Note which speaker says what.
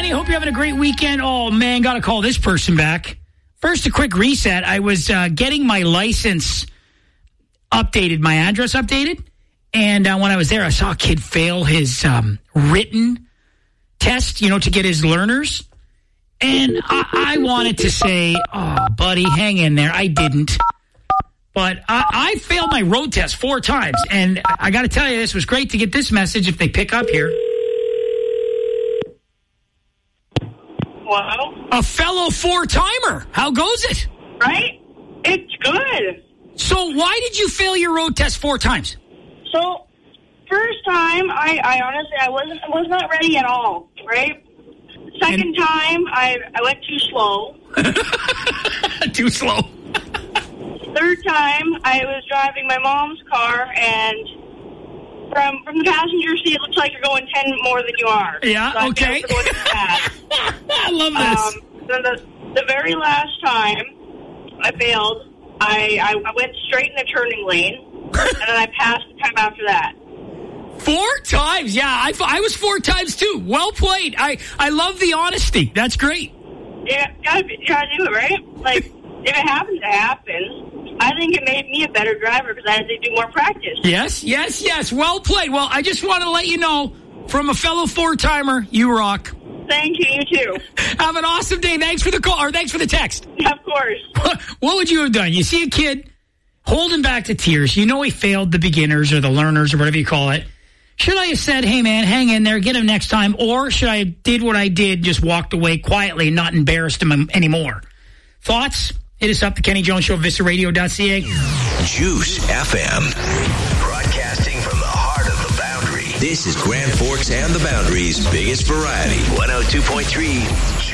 Speaker 1: everybody. Hope you're having a great weekend. Oh, man, got to call this person back. First, a quick reset. I was getting my license updated, my address updated. And when I was there, I saw a kid fail his written test, to get his learners. And I wanted to say, oh, buddy, hang in there. I didn't. But I failed my road test 4 times. And I got to tell you, this was great to get this message if they pick up here.
Speaker 2: Hello?
Speaker 1: A fellow 4-timer. How goes it?
Speaker 2: Right? It's good.
Speaker 1: So why did you fail your road test 4 times?
Speaker 2: So, first time, I honestly, I was not ready at all, right? Second time, I went too slow.
Speaker 1: Too slow.
Speaker 2: Third time, I was driving my mom's car, and from the passenger seat, it looks like you're going 10 more than you are.
Speaker 1: Yeah,
Speaker 2: so
Speaker 1: okay. I love this.
Speaker 2: Then the very last time I failed, I went straight in the turning lane, and then I passed the time after that.
Speaker 1: 4 times? Yeah, I was 4 times too. Well played. I love the honesty. That's great.
Speaker 2: Yeah, you gotta do it, right? Like, if it happens, it happens. I think it made me a better driver because I had to do more practice.
Speaker 1: Yes. Well played. Well, I just want to let you know, from a fellow 4-timer, you rock.
Speaker 2: Thank you. You too.
Speaker 1: Have an awesome day. Thanks for the call, or thanks for the text.
Speaker 2: Yeah, of course.
Speaker 1: What would you have done? You see a kid holding back to tears. You know he failed the beginners or the learners or whatever you call it. Should I have said, hey, man, hang in there, get him next time? Or should I have did what I did, just walked away quietly and not embarrassed him anymore? Thoughts? Hit us up, the Kenny Jones Show, visitaradio.ca.
Speaker 3: Juice FM. Broadcasting from the heart of the Boundary. This is Grand Forks and the Boundary's biggest variety. 102.3